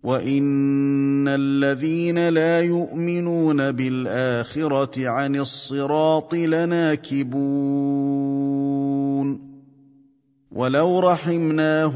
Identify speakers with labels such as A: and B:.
A: وَإِنَّ الَّذِينَ لَا يُؤْمِنُونَ بِالْآخِرَةِ عَنِ الصِّرَاطِ لَنَاكِبُونَ وَلَوْ رَحِمْنَاهُمْ